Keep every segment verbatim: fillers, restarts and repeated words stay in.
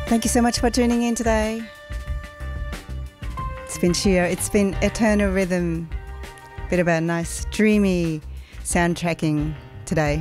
Thank you so much for tuning in today. It's been Shio. It's been Eternal Rhythm. Bit of a nice dreamy soundtracking today.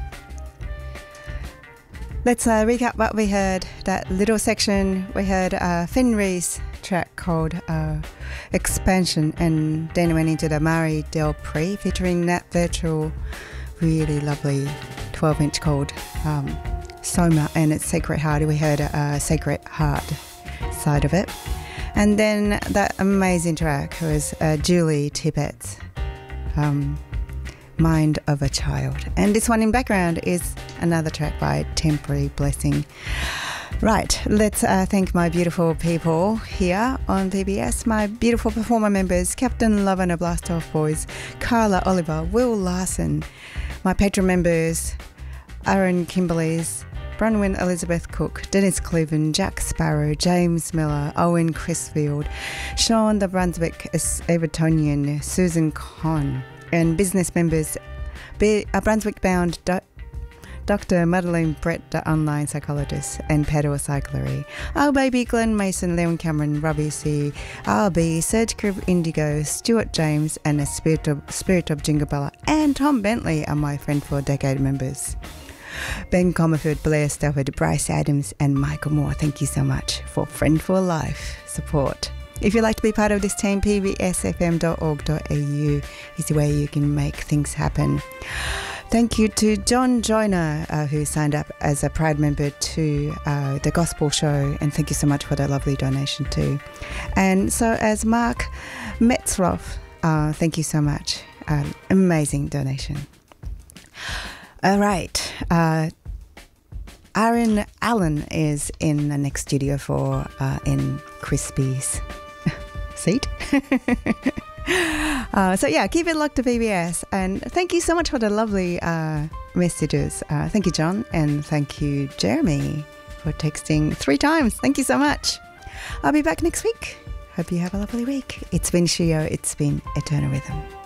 Let's uh, recap what we heard. That little section, we heard uh, Fenri's track called uh, Expansion, and then went into the Mari Del Pre featuring Nat Virtual, really lovely twelve inch called um, Soma, and it's Sacred Heart. We heard a uh, Sacred Heart side of it. And then that amazing track was uh, Julie Tippet's um, Mind of a Child. And this one in background is another track by Temporary Blessing. Right, let's uh, thank my beautiful people here on P B S, my beautiful performer members, Captain Love and the Blast Off Boys, Carla Oliver, Will Larson, my patron members, Aaron Kimberleys, Bronwyn Elizabeth Cook, Dennis Cleven, Jack Sparrow, James Miller, Owen Crisfield, Sean the Brunswick Evertonian, Susan Conn, and business members, Be- uh, Brunswick-bound Do- Doctor Madeleine Brett, the online psychologist, and Pedal Cyclery. Our baby Glenn Mason, Leon Cameron, Robbie C, R B, Serge Crib Indigo, Stuart James, and the Spirit of, Spirit of Jingabella, and Tom Bentley are my Friend for a Decade members. Ben Comerford, Blair Stafford, Bryce Adams, and Michael Moore, thank you so much for Friend for Life support. If you'd like to be part of this team, p b s f m dot org dot a u is the way you can make things happen. Thank you to John Joyner, uh, who signed up as a Pride member to uh, the Gospel Show, and thank you so much for that lovely donation too. And so as Mark Metzroff, uh, thank you so much. Uh, amazing donation. All right. Uh, Aaron Allen is in the next studio for uh, in Crispy's seat. uh, so yeah, keep it locked to P B S. And thank you so much for the lovely uh, messages. Uh, thank you, John. And thank you, Jeremy, for texting three times. Thank you so much. I'll be back next week. Hope you have a lovely week. It's been Shio. It's been Eternal Rhythm.